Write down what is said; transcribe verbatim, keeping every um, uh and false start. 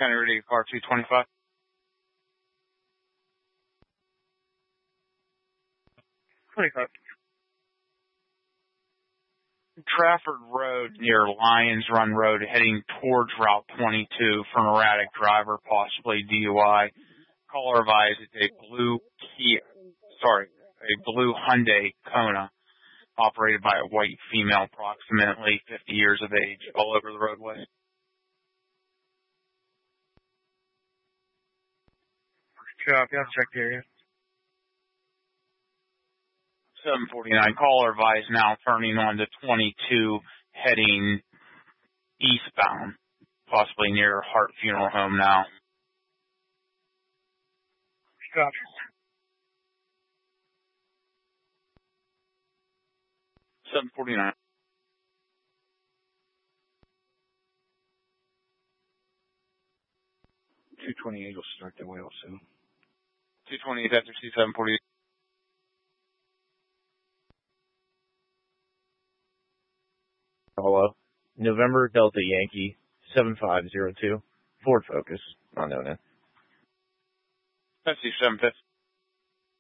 Kennedy, car two twenty-five. twenty-five. Trafford Road near Lions Run Road heading towards Route twenty-two for an erratic driver, possibly D U I. Caller advised it's a blue Kia, sorry, a blue Hyundai Kona operated by a white female, approximately fifty years of age, all over the roadway. Copy, I'll check the area. seven forty-nine, caller advised now turning on to twenty-two, heading eastbound, possibly near Hart Funeral Home now. Copy. seven forty-nine. two twenty-eight will start their way also. two twenty-eight after C seven forty. Hello. November Delta Yankee seven five zero two. Ford Focus. Not known as. That's C seven fifty.